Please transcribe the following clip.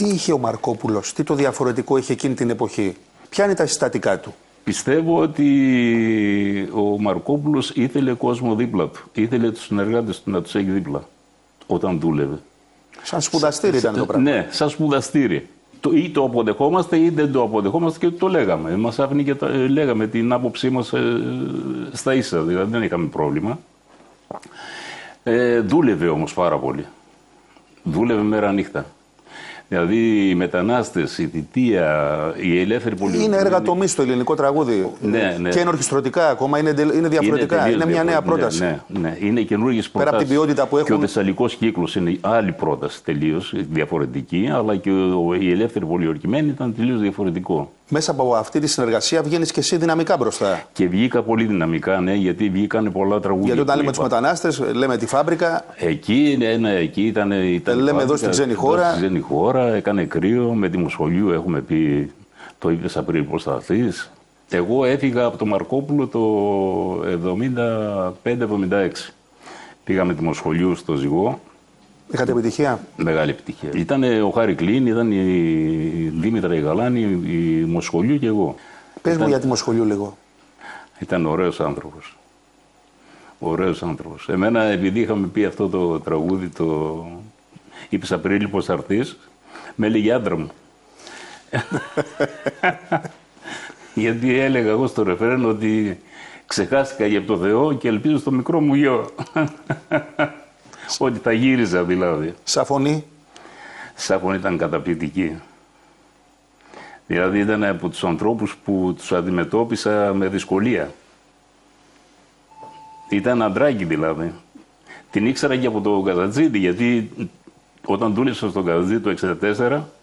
Τι είχε ο Μαρκόπουλος, τι το διαφορετικό είχε εκείνη την εποχή, ποια είναι τα συστατικά του? Πιστεύω ότι ο Μαρκόπουλος ήθελε κόσμο δίπλα του. Ήθελε τους συνεργάτες του να τους έχει δίπλα όταν δούλευε. Σαν σπουδαστήρι ήταν το πράγμα. Ναι, σαν σπουδαστήρι. Ή το αποδεχόμαστε ή δεν το αποδεχόμαστε και το λέγαμε. Μας άφηνε και λέγαμε την άποψή μας στα ίσα, δηλαδή δεν είχαμε πρόβλημα. Δούλευε όμως πάρα πολύ. Δούλευε μέρα νύχτα. Δηλαδή οι μετανάστες, η θητεία, η ελεύθερη πολιτική. Είναι έργα τομής στο ελληνικό τραγούδι. Ναι, ναι. Και είναι ορχιστρωτικά ακόμα, είναι διαφορετικά. Είναι μια νέα πρόταση. Ναι. Είναι καινούργιες προτάσεις. Πέρα από την ποιότητα που έχουν. Και ο Θεσσαλικός κύκλος είναι άλλη πρόταση τελείως διαφορετική, αλλά και η ελεύθερη πολιορκημένη ήταν τελείως διαφορετικό. Μέσα από αυτή τη συνεργασία βγαίνεις και εσύ δυναμικά μπροστά. Και βγήκα πολύ δυναμικά, ναι, γιατί βγήκαν πολλά τραγούδια. Γιατί όταν λέμε τους μετανάστες, λέμε τη Φάμπρικα. Εκεί ήταν. Λέμε εδώ στην ξένη χώρα. Στην ξένη χώρα, έκανε κρύο. Με τη Μοσχολιού έχουμε πει, το είπες Απρίλη πώς θα έρθεις. Εγώ έφυγα από το Μαρκόπουλο το 75-76. Πήγα με τη Μοσχολιού στο Ζυγό. Είχατε επιτυχία? Μεγάλη επιτυχία. Ήταν ο Χάρη Κλίν, ήταν η Δήμητρα η Γαλάνη, η Μοσχολιού και εγώ. Πες μου για τη Μοσχολιού λίγο. Ήταν ωραίος άνθρωπος. Ωραίος άνθρωπος. Εμένα, επειδή είχαμε πει αυτό το τραγούδι, το είπες Απρίλη πώς θα έρθεις, με έλεγε άντρα μου. Γιατί έλεγα εγώ στο ρεφρέν ότι ξεχάστηκα για το Θεό και ελπίζω στο μικρό μου γιο. Ότι θα γύριζα δηλαδή. Σαν φωνή? Σαν φωνή ήταν καταπληκτική. Δηλαδή ήταν από τους ανθρώπους που τους αντιμετώπισα με δυσκολία. Ήταν αντράκι δηλαδή. Την ήξερα και από το Καζατζίδη, γιατί όταν δούλεψα στον Καζατζίδη το 1964,